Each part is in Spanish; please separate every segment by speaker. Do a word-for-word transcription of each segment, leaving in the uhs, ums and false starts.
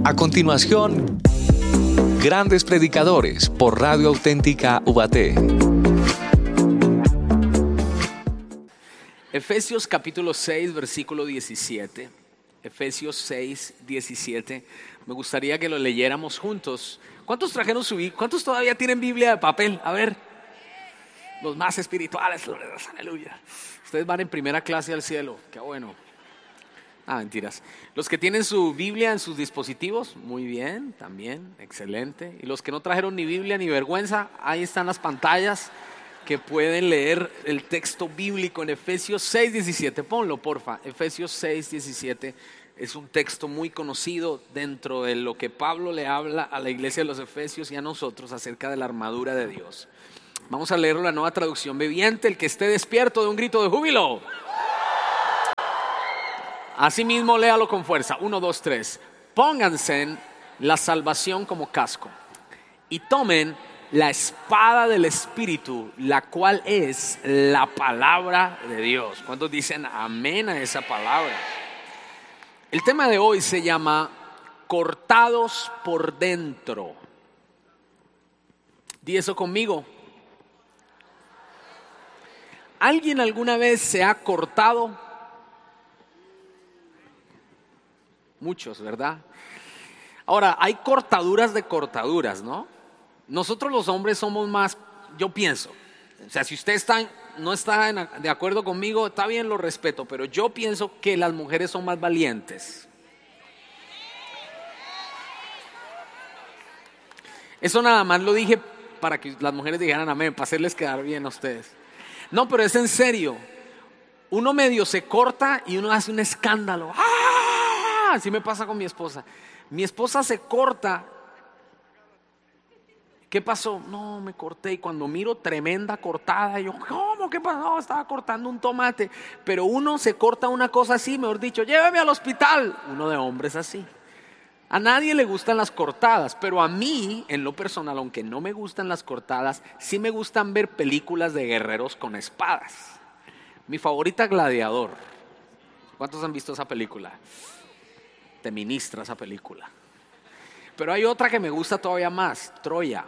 Speaker 1: A continuación, Grandes Predicadores por Radio Auténtica Ubaté.
Speaker 2: Efesios capítulo seis, versículo diecisiete. Efesios seis, diecisiete. Me gustaría que lo leyéramos juntos. ¿Cuántos trajeron su Biblia? ¿Cuántos todavía tienen Biblia de papel? A ver. Los más espirituales. Aleluya. Ustedes van en primera clase al cielo. Qué bueno. Ah, mentiras. Los que tienen su Biblia en sus dispositivos, muy bien, también, excelente. Y los que no trajeron ni Biblia ni vergüenza, ahí están las pantallas que pueden leer el texto bíblico en Efesios seis, diecisiete. Ponlo, porfa. Efesios seis, diecisiete es un texto muy conocido dentro de lo que Pablo le habla a la iglesia de los Efesios y a nosotros acerca de la armadura de Dios. Vamos a leerlo en la Nueva Traducción Viviente. El que esté despierto de un grito de júbilo. Asimismo, léalo con fuerza. Uno, dos, tres. Pónganse la salvación como casco y tomen la espada del Espíritu, la cual es la palabra de Dios. ¿Cuántos dicen amén a esa palabra? El tema de hoy se llama cortados por dentro. Di eso conmigo. ¿Alguien alguna vez se ha cortado? Muchos, ¿verdad? Ahora, hay cortaduras de cortaduras, ¿no? Nosotros los hombres somos más, yo pienso, o sea, si usted está, no está en, de acuerdo conmigo, está bien, lo respeto, pero yo pienso que las mujeres son más valientes. Eso nada más lo dije para que las mujeres dijeran amén, para hacerles quedar bien a ustedes. No, pero es en serio. Uno medio se corta y uno hace un escándalo. ¡Ah! Así me pasa con mi esposa. Mi esposa se corta. ¿Qué pasó? No, me corté. Y cuando miro, tremenda cortada. Y yo, ¿cómo? ¿Qué pasó? No, estaba cortando un tomate. Pero uno se corta una cosa así, mejor dicho, llévame al hospital. Uno de hombres así. A nadie le gustan las cortadas, pero a mí, en lo personal, aunque no me gustan las cortadas, sí me gustan ver películas de guerreros con espadas. Mi favorita, Gladiador. ¿Cuántos han visto esa película? Te ministra esa película. Pero hay otra que me gusta todavía más, Troya.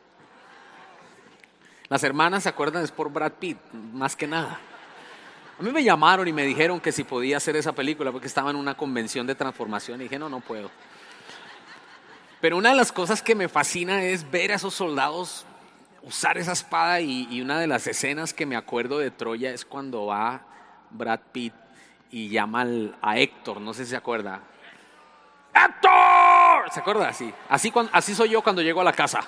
Speaker 2: Las hermanas se acuerdan, es por Brad Pitt, más que nada. A mí me llamaron y me dijeron que si podía hacer esa película porque estaba en una convención de transformación y dije no, no puedo. Pero una de las cosas que me fascina es ver a esos soldados usar esa espada y, y una de las escenas que me acuerdo de Troya es cuando va Brad Pitt y llama al, a Héctor, no sé si se acuerda. ¡Héctor! ¿Se acuerda? Así, así, así soy yo cuando llego a la casa.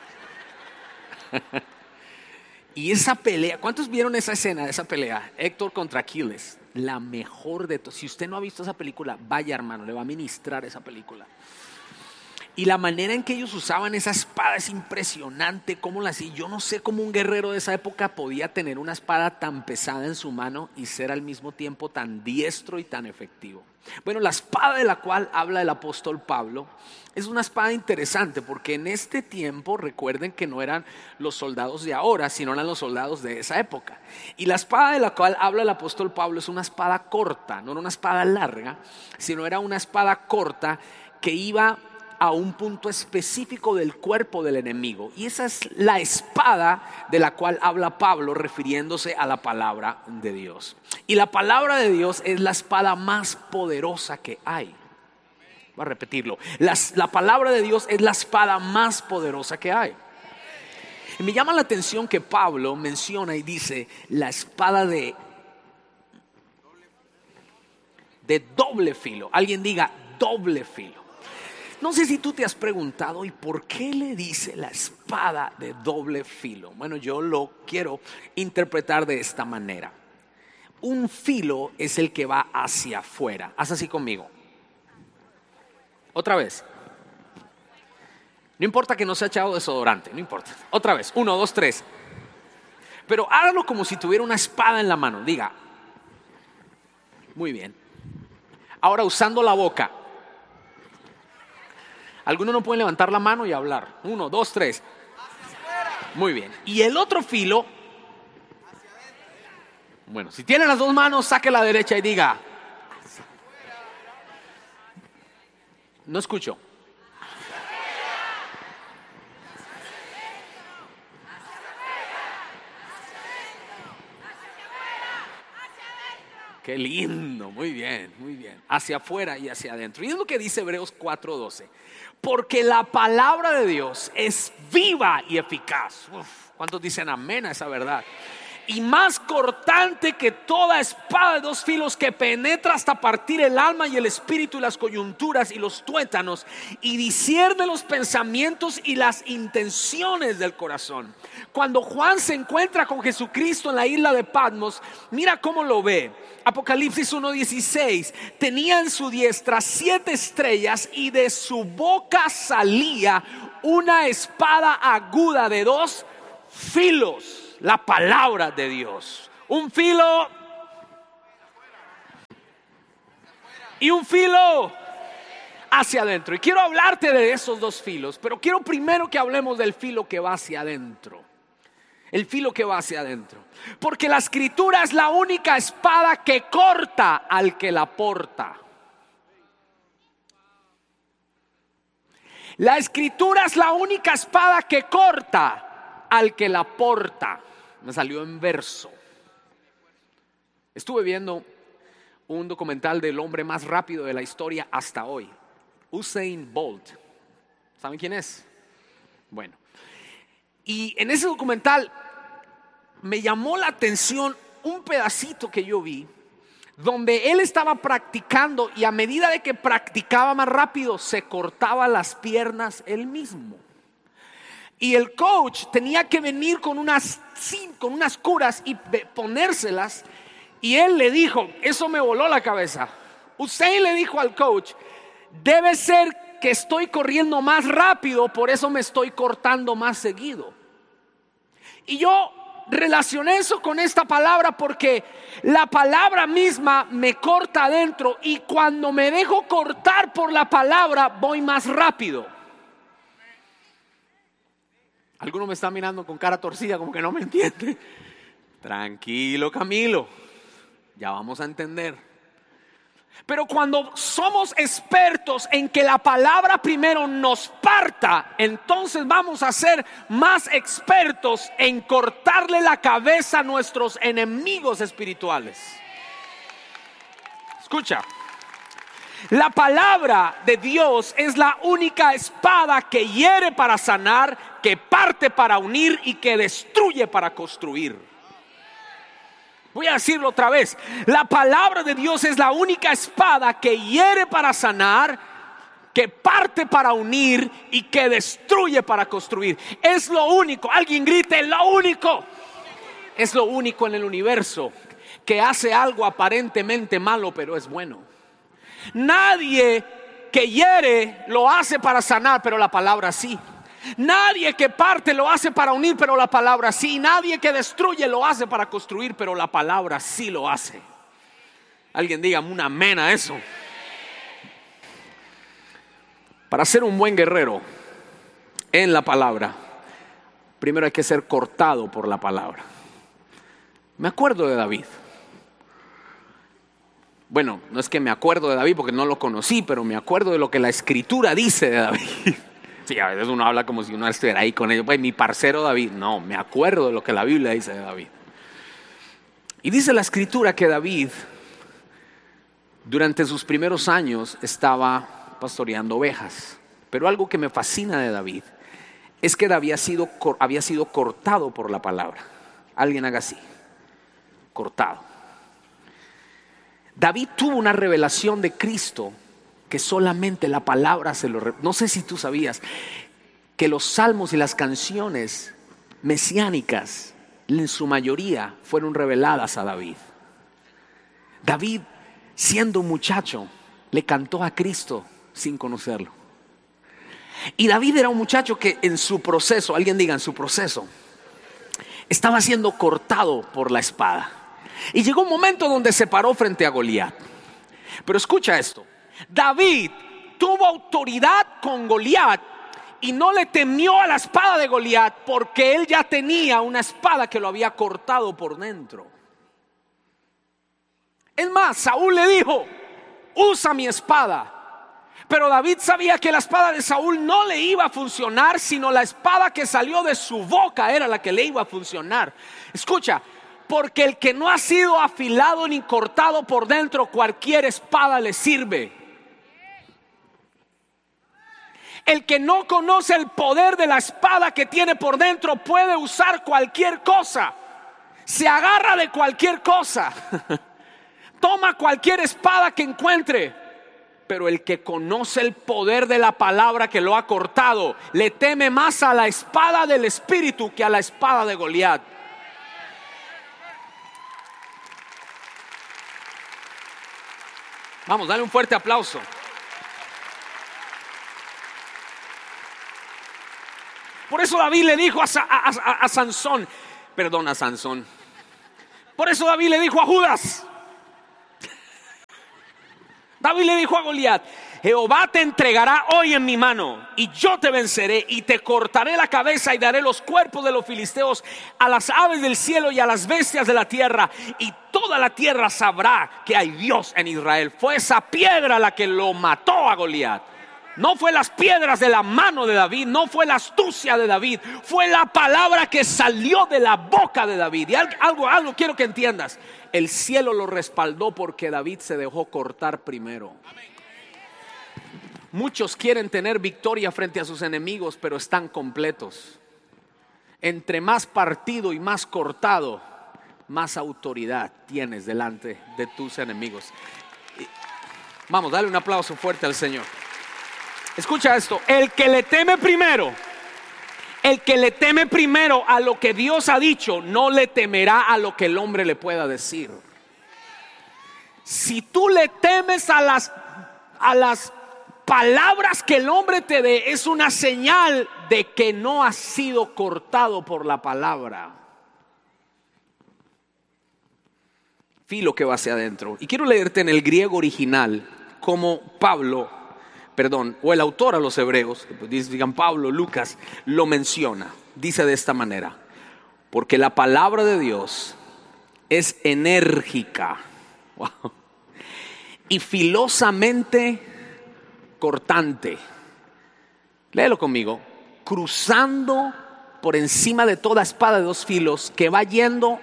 Speaker 2: Y esa pelea, ¿cuántos vieron esa escena de esa pelea? Héctor contra Aquiles, la mejor de todas. Si usted no ha visto esa película, vaya hermano, le va a ministrar esa película. Y la manera en que ellos usaban esa espada es impresionante. Cómo la hacían. Yo no sé cómo un guerrero de esa época podía tener una espada tan pesada en su mano y ser al mismo tiempo tan diestro y tan efectivo. Bueno, la espada de la cual habla el apóstol Pablo es una espada interesante porque en este tiempo, recuerden que no eran los soldados de ahora, sino eran los soldados de esa época. Y la espada de la cual habla el apóstol Pablo es una espada corta, no era una espada larga, sino era una espada corta que iba a un punto específico del cuerpo del enemigo. Y esa es la espada de la cual habla Pablo refiriéndose a la palabra de Dios. Y la palabra de Dios es la espada más poderosa que hay. Voy a repetirlo. La, la palabra de Dios es la espada más poderosa que hay. Y me llama la atención que Pablo menciona y dice la espada de, de doble filo. Alguien diga doble filo. No sé si tú te has preguntado, ¿y por qué le dice la espada de doble filo? Bueno, yo lo quiero interpretar de esta manera. Un filo es el que va hacia afuera. Haz así conmigo. Otra vez. No importa que no se ha echado desodorante, no importa. Otra vez, uno, dos, tres. Pero hágalo como si tuviera una espada en la mano. Diga. Muy bien. Ahora usando la boca. Algunos no pueden levantar la mano y hablar. Uno, dos, tres. Muy bien. Y el otro filo. Bueno, si tienen las dos manos, saque la derecha y diga. No escucho. Qué lindo, muy bien, muy bien. Hacia afuera y hacia adentro. Y es lo que dice Hebreos cuatro doce. Porque la palabra de Dios es viva y eficaz. Uf, ¿cuántos dicen amén a esa verdad? Y más cortante que toda espada de dos filos, que penetra hasta partir el alma y el espíritu y las coyunturas y los tuétanos, y discierne los pensamientos y las intenciones del corazón. Cuando Juan se encuentra con Jesucristo en la isla de Patmos, mira cómo lo ve. Apocalipsis uno dieciséis. Tenía en su diestra siete estrellas, y de su boca salía una espada aguda de dos filos. La palabra de Dios. Un filo y un filo hacia adentro. Y quiero hablarte de esos dos filos, pero quiero primero que hablemos del filo que va hacia adentro. El filo que va hacia adentro. Porque la escritura es la única espada que corta al que la porta. La escritura es la única espada que corta al que la porta. Me salió en verso. Estuve viendo un documental del hombre más rápido de la historia hasta hoy, Usain Bolt. ¿Saben quién es? Bueno, y en ese documental me llamó la atención un pedacito que yo vi, donde él estaba practicando, y a medida de que practicaba más rápido, se cortaba las piernas él mismo. Y el coach tenía que venir con unas, con unas curas y ponérselas. Y él le dijo, eso me voló la cabeza. Usain le dijo al coach, debe ser que estoy corriendo más rápido, por eso me estoy cortando más seguido. Y yo relacioné eso con esta palabra, porque la palabra misma me corta adentro, y cuando me dejo cortar por la palabra voy más rápido. Algunos me están mirando con cara torcida, como que no me entiende. Tranquilo, Camilo, ya vamos a entender. Pero cuando somos expertos en que la palabra primero nos parta, entonces vamos a ser más expertos en cortarle la cabeza a nuestros enemigos espirituales. Escucha. La palabra de Dios es la única espada que hiere para sanar, que parte para unir y que destruye para construir. Voy a decirlo otra vez. La palabra de Dios es la única espada que hiere para sanar, que parte para unir y que destruye para construir. Es lo único. Alguien grite, lo único. Es lo único en el universo que hace algo aparentemente malo, pero es bueno. Nadie que hiere lo hace para sanar, pero la palabra sí. Nadie que parte lo hace para unir, pero la palabra sí. Nadie que destruye lo hace para construir, pero la palabra sí lo hace. Alguien diga un amén a eso. Para ser un buen guerrero en la palabra, primero hay que ser cortado por la palabra. Me acuerdo de David. Bueno, no es que me acuerdo de David porque no lo conocí, pero me acuerdo de lo que la escritura dice de David. Sí, a veces uno habla como si uno estuviera ahí con ellos. Pues mi parcero David. No, me acuerdo de lo que la Biblia dice de David. Y dice la escritura que David, durante sus primeros años, estaba pastoreando ovejas. Pero algo que me fascina de David es que había sido, había sido cortado por la palabra. Alguien haga así. Cortado. David tuvo una revelación de Cristo que solamente la palabra se lo... No sé si tú sabías que los salmos y las canciones mesiánicas en su mayoría fueron reveladas a David. David, siendo un muchacho, le cantó a Cristo sin conocerlo. Y David era un muchacho que en su proceso, alguien diga en su proceso, estaba siendo cortado por la espada. Y llegó un momento donde se paró frente a Goliat. Pero escucha esto. David tuvo autoridad con Goliat y no le temió a la espada de Goliat porque él ya tenía una espada que lo había cortado por dentro. Es más, Saúl le dijo: usa mi espada. Pero David sabía que la espada de Saúl no le iba a funcionar, sino la espada que salió de su boca era la que le iba a funcionar. Escucha, Porque el que no ha sido afilado ni cortado por dentro, cualquier espada le sirve. El que no conoce el poder de la espada que tiene por dentro puede usar cualquier cosa. Se agarra de cualquier cosa. Toma cualquier espada que encuentre. Pero el que conoce el poder de la palabra que lo ha cortado, le teme más a la espada del espíritu que a la espada de Goliat. Vamos, dale un fuerte aplauso. Por eso David le dijo a, a, a, a Sansón, perdón, a Sansón. Por eso David le dijo a Judas. David le dijo a Goliat: Jehová te entregará hoy en mi mano, y yo te venceré, y te cortaré la cabeza, y daré los cuerpos de los filisteos a las aves del cielo y a las bestias de la tierra, y toda la tierra sabrá que hay Dios en Israel. Fue esa piedra la que lo mató a Goliat. No fue las piedras de la mano de David, no fue la astucia de David, fue la palabra que salió de la boca de David. Y algo, algo quiero que entiendas: el cielo lo respaldó porque David se dejó cortar primero. Muchos quieren tener victoria frente a sus enemigos, pero están completos. Entre más partido y más cortado, más autoridad tienes delante de tus enemigos. Vamos, dale un aplauso fuerte al Señor. Escucha esto: el que le teme primero, el que le teme primero a lo que Dios ha dicho, no le temerá a lo que el hombre le pueda decir. Si tú le temes a las, a las palabras que el hombre te dé, es una señal de que no has sido cortado por la palabra. Filo que va hacia adentro. Y quiero leerte en el griego original como Pablo, perdón, o el autor a los hebreos, digan Pablo, Lucas, lo menciona. Dice de esta manera: porque la palabra de Dios es enérgica, wow, y filosamente cortante. Léelo conmigo: cruzando por encima de toda espada de dos filos, que va yendo.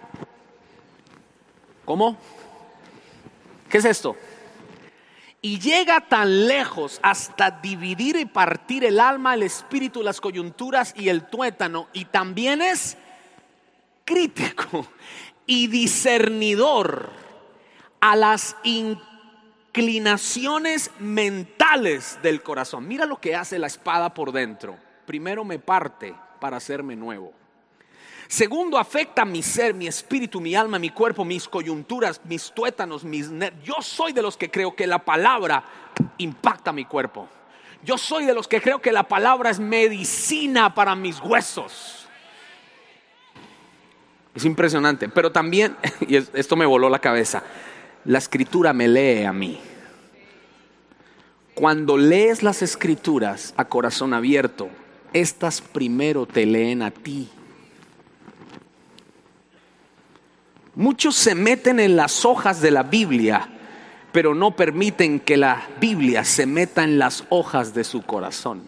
Speaker 2: ¿Cómo? ¿Qué es esto? Y llega tan lejos hasta dividir y partir el alma, el espíritu, las coyunturas y el tuétano. Y también es crítico y discernidor a las inclinaciones mentales del corazón. Mira lo que hace la espada por dentro. Primero me parte para hacerme nuevo. Segundo, afecta mi ser, mi espíritu, mi alma, mi cuerpo, mis coyunturas, mis tuétanos, mis nervios. Yo soy de los que creo que la palabra impacta mi cuerpo. Yo soy de los que creo que la palabra es medicina para mis huesos. Es impresionante. Pero también, y esto me voló la cabeza, la escritura me lee a mí. Cuando lees las escrituras a corazón abierto, estas primero te leen a ti. Muchos se meten en las hojas de la Biblia, pero no permiten que la Biblia se meta en las hojas de su corazón.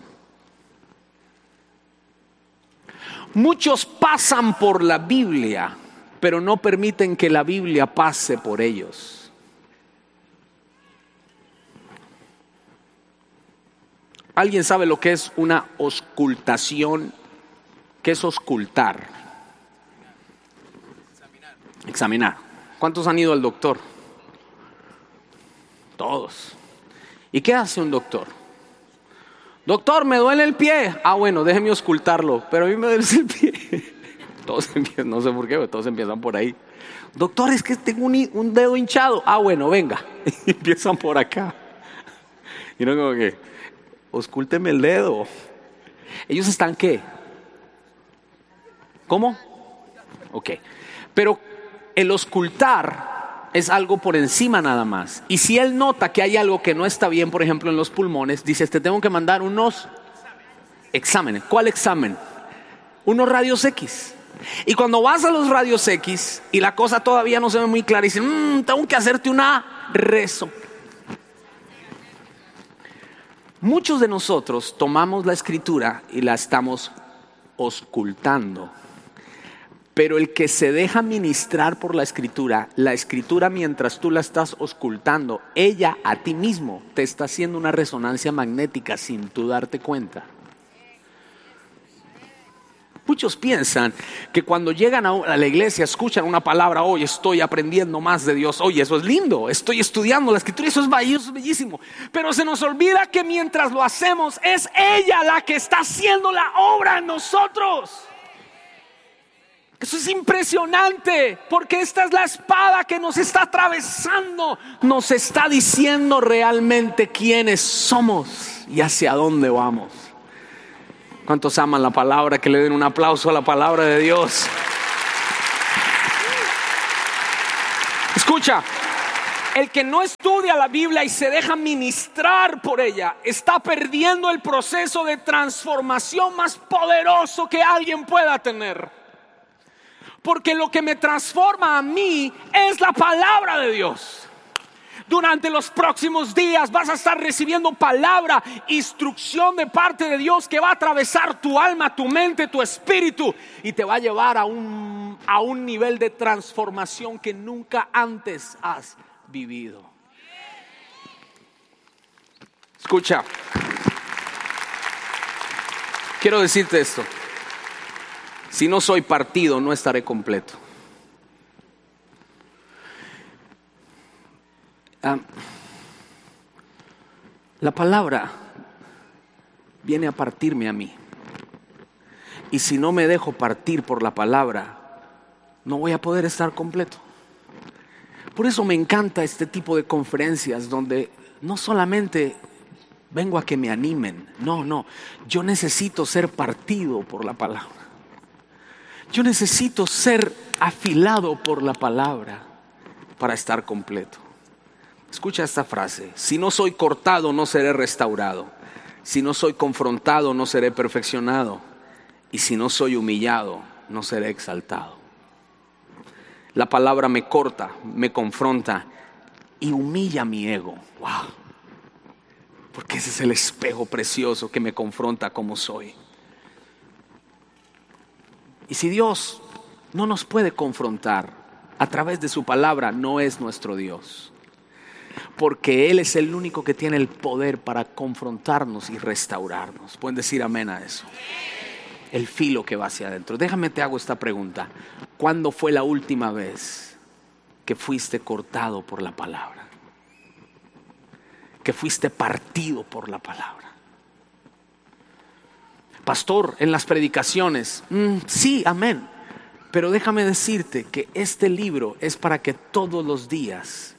Speaker 2: Muchos pasan por la Biblia, pero no permiten que la Biblia pase por ellos. ¿Alguien sabe lo que es una auscultación? ¿Qué es auscultar? Examinar. ¿Cuántos han ido al doctor? Todos. ¿Y qué hace un doctor? Doctor, me duele el pie. Ah, bueno, déjeme auscultarlo. Pero a mí me duele el pie. Todos empiezan, no sé por qué, pero todos empiezan por ahí. Doctor, es que tengo un, un dedo hinchado. Ah, bueno, venga. Y empiezan por acá. Y no como que, auscúlteme el dedo. Ellos están, ¿qué? ¿Cómo? Ok. Pero el auscultar es algo por encima nada más. Y si él nota que hay algo que no está bien, por ejemplo en los pulmones, dice: te tengo que mandar unos exámenes. ¿Cuál examen? Unos radios X. Y cuando vas a los radios X y la cosa todavía no se ve muy clara, dicen: mmm, tengo que hacerte una reso. Muchos de nosotros tomamos la escritura y la estamos auscultando. Pero el que se deja ministrar por la escritura, la escritura mientras tú la estás auscultando, ella a ti mismo te está haciendo una resonancia magnética sin tú darte cuenta. Muchos piensan que cuando llegan a la iglesia escuchan una palabra, hoy estoy aprendiendo más de Dios, oye, eso es lindo, estoy estudiando la escritura, eso es bellísimo. Pero se nos olvida que mientras lo hacemos es ella la que está haciendo la obra en nosotros. Eso es impresionante, porque esta es la espada que nos está atravesando, nos está diciendo realmente quiénes somos y hacia dónde vamos. ¿Cuántos aman la palabra? Que le den un aplauso a la palabra de Dios. Escucha, el que no estudia la Biblia y se deja ministrar por ella está perdiendo el proceso de transformación más poderoso que alguien pueda tener. Porque lo que me transforma a mí es la palabra de Dios. Durante los próximos días vas a estar recibiendo palabra, instrucción de parte de Dios que va a atravesar tu alma, tu mente, tu espíritu y te va a llevar a un, a un nivel de transformación que nunca antes has vivido. Escucha, quiero decirte esto. Si no soy partido, no estaré completo. Ah, la palabra viene a partirme a mí. Y si no me dejo partir por la palabra, no voy a poder estar completo. Por eso me encanta este tipo de conferencias donde no solamente vengo a que me animen. No, no. Yo necesito ser partido por la palabra. Yo necesito ser afilado por la palabra para estar completo. Escucha esta frase: si no soy cortado, no seré restaurado. Si no soy confrontado, no seré perfeccionado. Y si no soy humillado, no seré exaltado. La palabra me corta, me confronta y humilla mi ego. Wow. Porque ese es el espejo precioso que me confronta como soy. Y si Dios no nos puede confrontar a través de su palabra, no es nuestro Dios. Porque Él es el único que tiene el poder para confrontarnos y restaurarnos. ¿Pueden decir amén a eso? El filo que va hacia adentro. Déjame te hago esta pregunta. ¿Cuándo fue la última vez que fuiste cortado por la palabra? Que fuiste partido por la palabra. Pastor, en las predicaciones, mm, sí, amén. Pero déjame decirte que este libro es para que todos los días,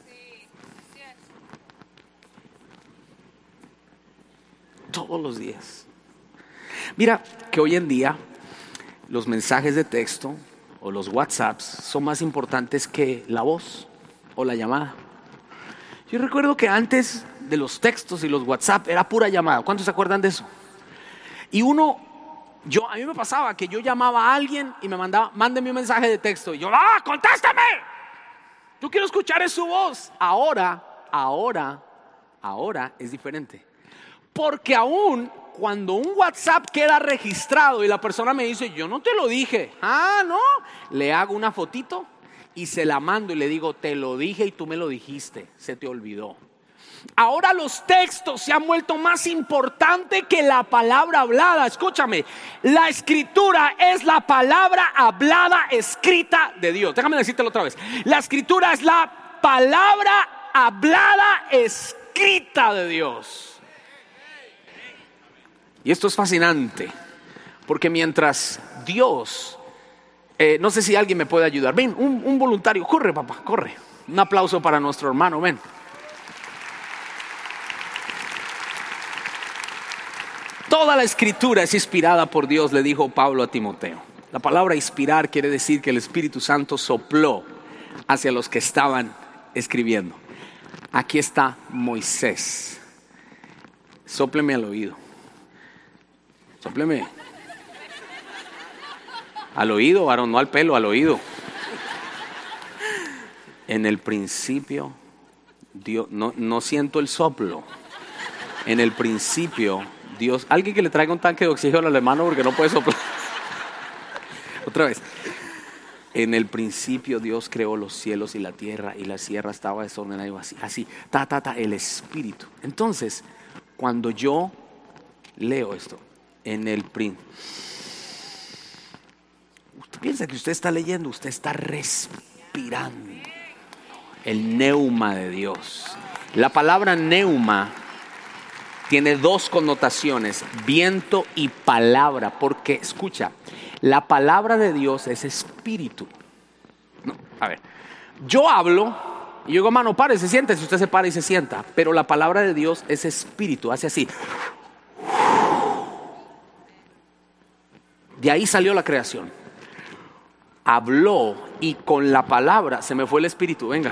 Speaker 2: todos los días. Mira que hoy en día los mensajes de texto o los WhatsApps son más importantes que la voz o la llamada. Yo recuerdo que antes de los textos y los WhatsApp era pura llamada. ¿Cuántos se acuerdan de eso? Y uno, yo, a mí me pasaba que yo llamaba a alguien y me mandaba, mándeme un mensaje de texto. Y yo, ¡ah, contéstame! Yo quiero escuchar su voz. Ahora, ahora, ahora es diferente. Porque aún cuando un WhatsApp queda registrado y la persona me dice, yo no te lo dije. Ah, no. Le hago una fotito y se la mando y le digo, te lo dije y tú me lo dijiste. Se te olvidó. Ahora los textos se han vuelto más importantes que la palabra hablada. Escúchame, la escritura es la palabra hablada, escrita de Dios. Déjame decírtelo otra vez. La escritura es la palabra hablada, escrita de Dios. Y esto es fascinante, porque mientras Dios, eh, no sé si alguien me puede ayudar. Ven, un, un voluntario, corre papá, corre. Un aplauso para nuestro hermano, ven. Toda la escritura es inspirada por Dios, le dijo Pablo a Timoteo. La palabra inspirar quiere decir que el Espíritu Santo sopló hacia los que estaban escribiendo. Aquí está Moisés. Sópleme al oído. Sópleme. Al oído, varón, no al pelo, al oído. En el principio, Dios, no, no siento el soplo. En el principio, Dios, alguien que le traiga un tanque de oxígeno al hermano porque no puede soplar. Otra vez. En el principio Dios creó los cielos y la tierra, y la tierra estaba desordenada y vacía. Así, ta, ta, ta, el Espíritu. Entonces, cuando yo leo esto, en el principio, usted piensa que usted está leyendo, usted está respirando el neuma de Dios. La palabra neuma tiene dos connotaciones, viento y palabra, porque escucha, la palabra de Dios es espíritu. No, a ver, yo hablo y yo digo, hermano, pare, se siente, si usted se para y se sienta, pero la palabra de Dios es espíritu, hace así. De ahí salió la creación. Habló y con la palabra, se me fue el espíritu, venga.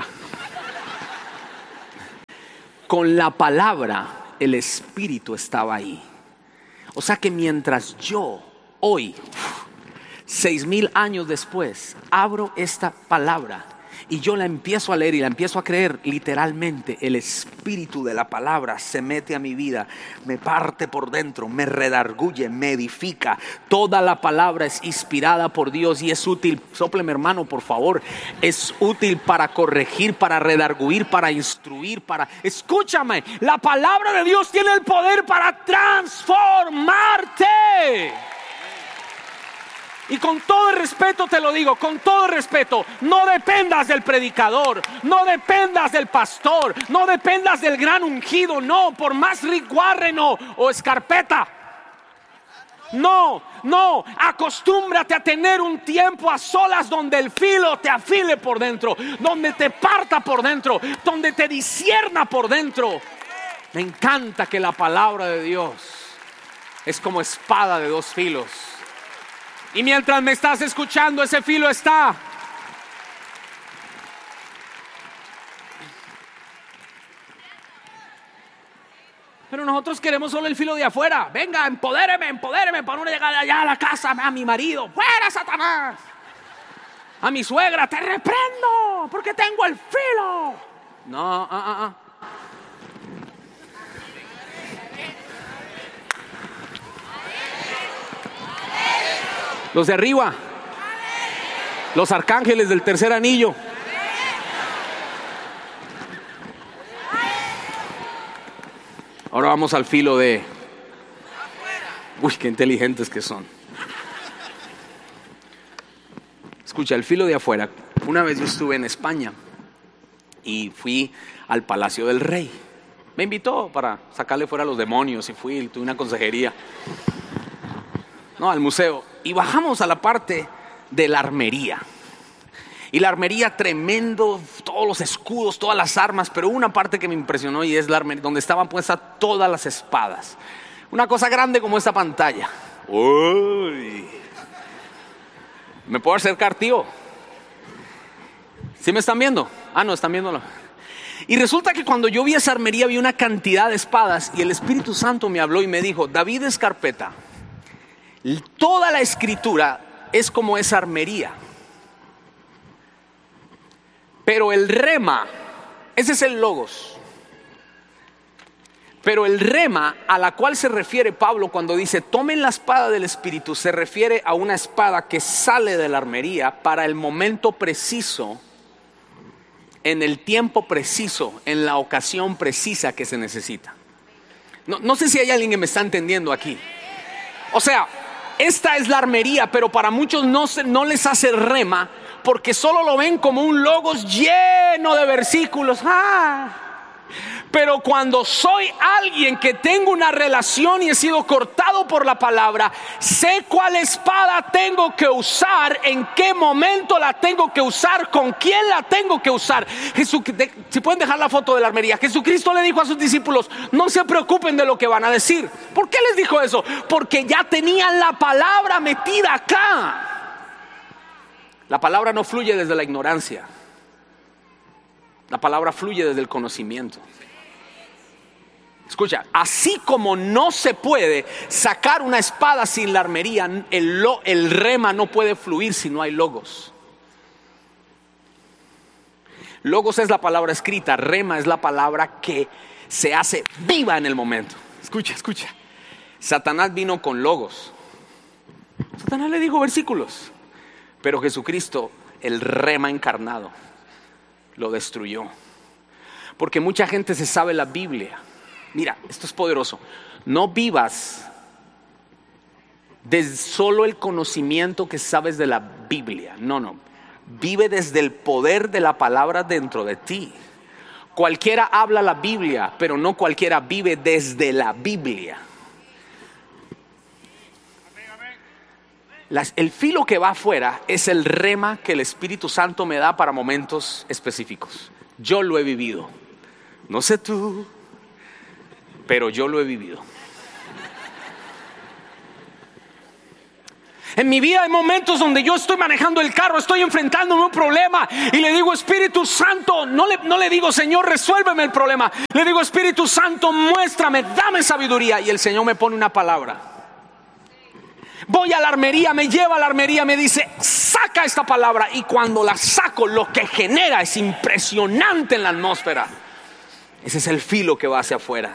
Speaker 2: Con la palabra el espíritu estaba ahí. O sea que mientras yo hoy, seis mil años después, abro esta palabra y yo la empiezo a leer y la empiezo a creer, literalmente el espíritu de la palabra se mete a mi vida, me parte por dentro, me redarguye, me edifica. Toda la palabra es inspirada por Dios y es útil, sópleme hermano por favor, es útil para corregir, para redarguir, para instruir, para... Escúchame, la palabra de Dios tiene el poder para transformarte. Y con todo el respeto te lo digo, con todo el respeto, no dependas del predicador, no dependas del pastor, no dependas del gran ungido, no, por más Rick Warren o, o Escarpeta. No, no, acostúmbrate a tener un tiempo a solas donde el filo te afile por dentro, donde te parta por dentro, donde te discierna por dentro. Me encanta que la palabra de Dios es como espada de dos filos. Y mientras me estás escuchando, ese filo está. Pero nosotros queremos solo el filo de afuera. Venga, empodéreme, empodéreme para no llegar allá a la casa a mi marido. ¡Fuera, Satanás! A mi suegra, te reprendo porque tengo el filo. No, ah, ah, ah. Los de arriba, los arcángeles del tercer anillo. Ahora vamos al filo de... Uy, qué inteligentes que son. Escucha, el filo de afuera. Una vez yo estuve en España y fui al Palacio del Rey. Me invitó para sacarle fuera a los demonios y fui y tuve una consejería. No, al museo. Y bajamos a la parte de la armería. Y la armería, tremendo, todos los escudos, todas las armas. Pero una parte que me impresionó y es la armería, donde estaban puestas todas las espadas. Una cosa grande como esta pantalla. Uy. ¿Me puedo acercar, tío? ¿Sí me están viendo? Ah, no, están viéndolo. Y resulta que cuando yo vi esa armería vi una cantidad de espadas. Y el Espíritu Santo me habló y me dijo: David Escarpeta, toda la escritura es como esa armería, pero el rema, ese es el logos, pero el rema a la cual se refiere Pablo cuando dice tomen la espada del Espíritu, se refiere a una espada que sale de la armería para el momento preciso, en el tiempo preciso, en la ocasión precisa que se necesita. No, no sé si hay alguien que me está entendiendo aquí. O sea, esta es la armería, pero para muchos no, se, no les hace rema, porque solo lo ven como un logos lleno de versículos. Ah. Pero cuando soy alguien que tengo una relación y he sido cortado por la palabra, sé cuál espada tengo que usar, en qué momento la tengo que usar, con quién la tengo que usar. Jesús, si pueden dejar la foto de la armería. Jesucristo le dijo a sus discípulos: no se preocupen de lo que van a decir. ¿Por qué les dijo eso? Porque ya tenían la palabra metida acá. La palabra no fluye desde la ignorancia. La palabra fluye desde el conocimiento. Escucha, así como no se puede sacar una espada sin la armería, el, lo, el rema no puede fluir si no hay logos. Logos es la palabra escrita, rema es la palabra que se hace viva en el momento. Escucha, escucha. Satanás vino con logos. Satanás le dijo versículos, pero Jesucristo el rema encarnado, lo destruyó. Porque mucha gente se sabe la Biblia. Mira, esto es poderoso. No vivas desde solo el conocimiento que sabes de la Biblia. No, no. Vive desde el poder de la palabra dentro de ti. Cualquiera habla la Biblia, pero no cualquiera vive desde la Biblia. Las, el filo que va afuera es el rema que el Espíritu Santo me da para momentos específicos. Yo lo he vivido. No sé tú, pero yo lo he vivido. En mi vida hay momentos donde yo estoy manejando el carro, estoy enfrentándome a un problema y le digo, Espíritu Santo, no le, no le digo, Señor, resuélveme el problema. Le digo, Espíritu Santo, muéstrame, dame sabiduría. Y el Señor me pone una palabra. Voy a la armería, me lleva a la armería, me dice, saca esta palabra. Y cuando la saco, lo que genera es impresionante en la atmósfera. Ese es el filo que va hacia afuera.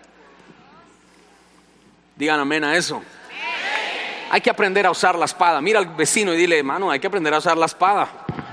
Speaker 2: Digan amén a eso. Hay que aprender a usar la espada. Mira al vecino y dile, hermano, hay que aprender a usar la espada.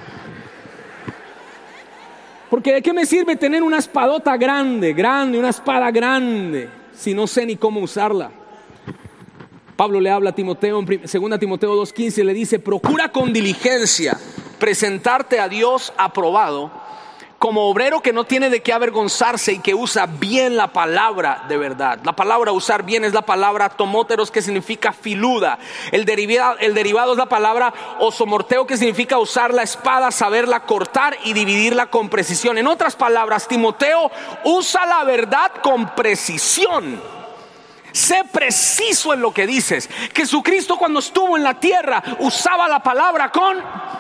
Speaker 2: Porque ¿de qué me sirve tener una espadota grande, grande, una espada grande, si no sé ni cómo usarla? Pablo le habla a Timoteo en segunda Timoteo dos quince, le dice, procura con diligencia presentarte a Dios aprobado, como obrero que no tiene de qué avergonzarse y que usa bien la palabra de verdad. La palabra usar bien es la palabra tomóteros, que significa filuda. El derivado, el derivado es la palabra osomorteo, que significa usar la espada, saberla cortar y dividirla con precisión. En otras palabras, Timoteo, usa la verdad con precisión. Sé preciso en lo que dices. Jesucristo, cuando estuvo en la tierra, usaba la palabra con...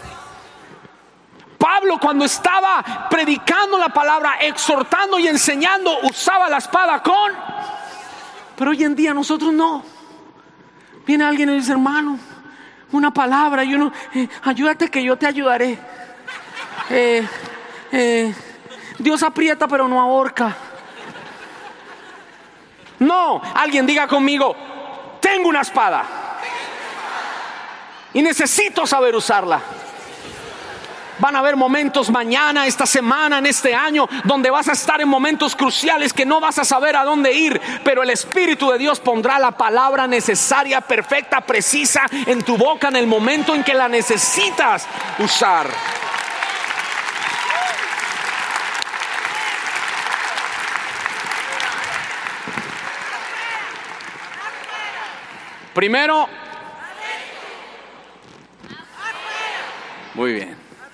Speaker 2: Pablo, cuando estaba predicando la palabra, exhortando y enseñando, usaba la espada con... Pero hoy en día nosotros no. Viene alguien y dice, hermano, una palabra, y uno, eh, ayúdate que yo te ayudaré. Eh, eh, Dios aprieta pero no ahorca. No, alguien diga conmigo, tengo una espada y necesito saber usarla. Van a haber momentos mañana, esta semana, en este año, donde vas a estar en momentos cruciales que no vas a saber a dónde ir, pero el Espíritu de Dios pondrá la palabra necesaria, perfecta, precisa en tu boca en el momento en que la necesitas usar. Primero, muy bien.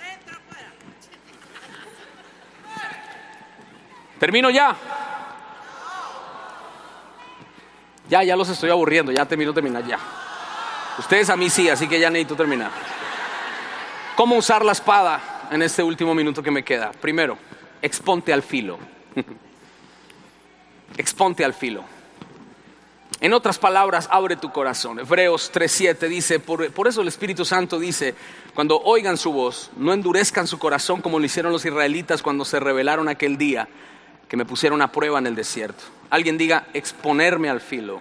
Speaker 2: Termino ya. Ya, ya los estoy aburriendo. Ya termino terminar ya. Ustedes a mí sí, así que ya necesito terminar. ¿Cómo usar la espada en este último minuto que me queda? Primero, exponte al filo. Exponte al filo. En otras palabras, abre tu corazón. Hebreos tres siete dice, por, por eso el Espíritu Santo dice, cuando oigan su voz, no endurezcan su corazón como lo hicieron los israelitas cuando se rebelaron aquel día que me pusieron a prueba en el desierto. Alguien diga, exponerme al filo.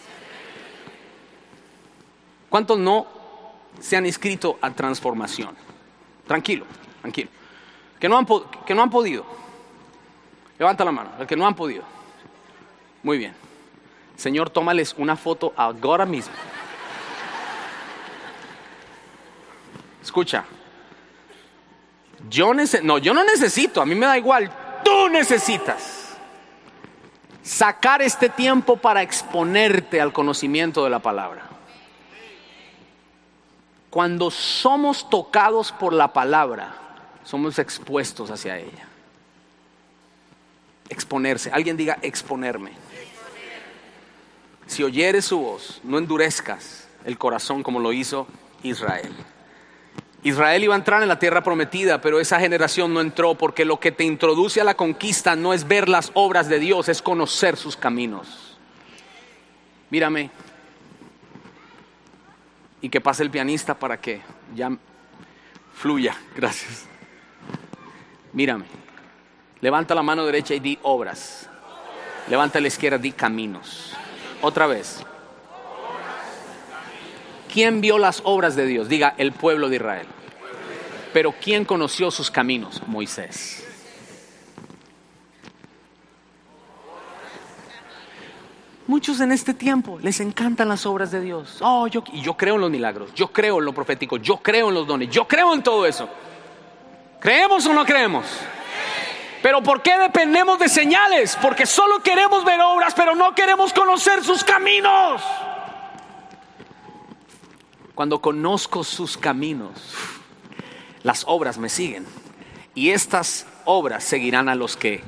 Speaker 2: ¿Cuántos no se han inscrito a transformación? Tranquilo, tranquilo. Que no han, que no han podido. Levanta la mano, el que no han podido. Muy bien. Señor, tómales una foto ahora mismo. Escucha. Yo, nece- no, yo no necesito, a mí me da igual. Tú necesitas sacar este tiempo para exponerte al conocimiento de la palabra. Cuando somos tocados por la palabra, somos expuestos hacia ella. Exponerse. Alguien diga exponerme. Si oyeres su voz, no endurezcas el corazón como lo hizo Israel. Israel iba a entrar en la tierra prometida, pero esa generación no entró, porque lo que te introduce a la conquista no es ver las obras de Dios, es conocer sus caminos. Mírame. Y que pase el pianista para que ya fluya. Gracias. Mírame. Levanta la mano derecha y di obras. Levanta la izquierda, di caminos. Otra vez. ¿Quién vio las obras de Dios? Diga, el pueblo de Israel. Pero ¿quién conoció sus caminos? Moisés. Muchos en este tiempo les encantan las obras de Dios. Oh, yo, y yo creo en los milagros, yo creo en lo profético, yo creo en los dones, yo creo en todo eso. ¿Creemos o no creemos? Pero ¿por qué dependemos de señales? Porque solo queremos ver obras, pero no queremos conocer sus caminos. Cuando conozco sus caminos, las obras me siguen. Y estas obras seguirán a los que...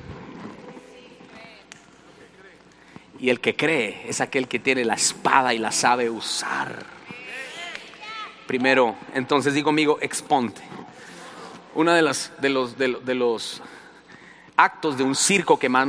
Speaker 2: Y el que cree es aquel que tiene la espada y la sabe usar. Primero, entonces digo conmigo, exponte. Uno de, las, de, los, de, de los actos de un circo que más